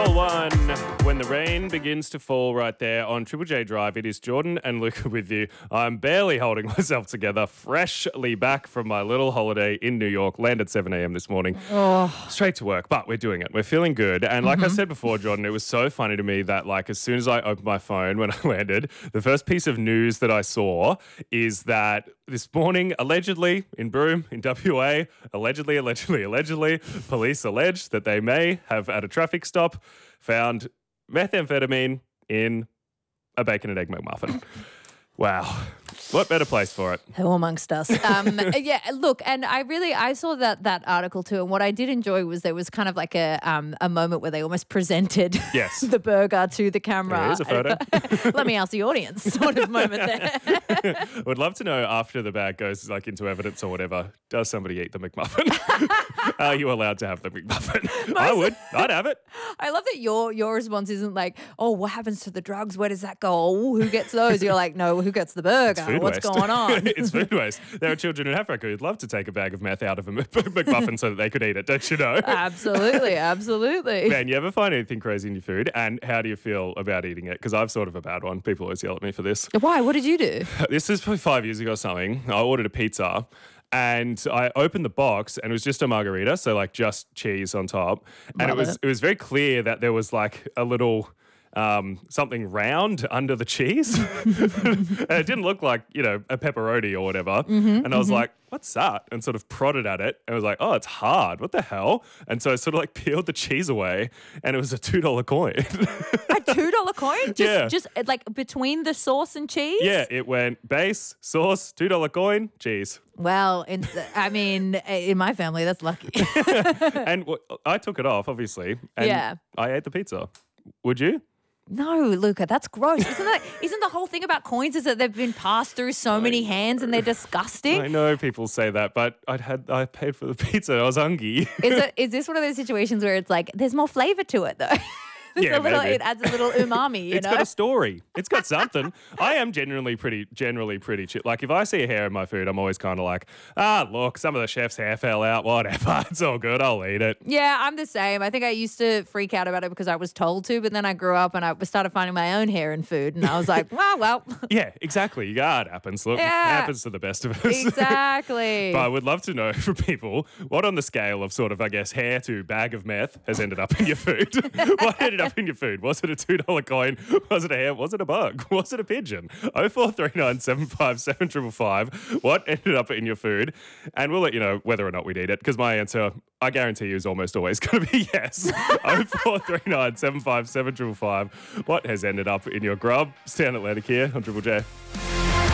Channel 1, when the rain begins to fall right there on Triple J Drive. It is Jordan and Luca with you. I'm barely holding myself together, freshly back from my little holiday in New York. Landed 7 a.m. this morning. Straight to work, but we're doing it. We're feeling good. And like I said before, Jordan, it was so funny to me that like as soon as I opened my phone when I landed, the first piece of news that I saw is that this morning, allegedly, in Broome, in WA, allegedly, police allege that they may have, at a traffic stop, found methamphetamine in a bacon and egg McMuffin. Wow. What better place for it? Who amongst us? Yeah, look, and I saw that article too, and what I did enjoy was there was kind of like a moment where they almost presented the burger to the camera. Here's a photo. Let me ask the audience sort of moment there. Would love to know after the bag goes like into evidence or whatever, does somebody eat the McMuffin? Are you allowed to have the McMuffin? I would. I'd have it. I love that your response isn't like, oh, what happens to the drugs? Where does that go? Oh, who gets those? You're like, no, who gets the burger? What's going on? It's food waste. There are children in Africa who'd love to take a bag of meth out of a McMuffin so that they could eat it, don't you know? Absolutely. Man, you ever find anything crazy in your food? And how do you feel about eating it? Because I've sort of a bad one. People always yell at me for this. Why? What did you do? This is probably 5 years ago or something. I ordered a pizza. And I opened the box and it was just a margarita, so like just cheese on top. And it was very clear that there was like a little something round under the cheese. And it didn't look like, you know, a pepperoni or whatever. And I was like, what's that? And sort of prodded at it. And I was like, oh, it's hard. What the hell? And so I sort of like peeled the cheese away and it was a $2 coin. A $2 coin? Just like between the sauce and cheese? Yeah, it went base, sauce, $2 coin, cheese. Well, in my family, that's lucky. And I took it off, obviously. And I ate the pizza. Would you? No, Luca, that's gross. Isn't the whole thing about coins is that they've been passed through so many hands and they're disgusting? I know people say that, but I paid for the pizza. I was hungry. Is this one of those situations where it's like there's more flavor to it though? It adds a little umami, It's got a story. It's got something. I am generally pretty chill. Like if I see a hair in my food, I'm always kind of like, look, some of the chef's hair fell out, whatever. It's all good. I'll eat it. Yeah, I'm the same. I think I used to freak out about it because I was told to, but then I grew up and I started finding my own hair in food and I was like, well. Yeah, exactly. It happens. Look, it happens to the best of us. Exactly. But I would love to know from people what on the scale of sort of, I guess, hair to bag of meth has ended up in your food. What ended up in your food? Was it a $2 coin? Was it a hair? Was it a bug? Was it a pigeon? 0439 757 555. What ended up in your food? And we'll let you know whether or not we'd eat it, because my answer, I guarantee you, is almost always going to be yes. 0439 757 555. What has ended up in your grub? Stan Atlantic here on Triple J.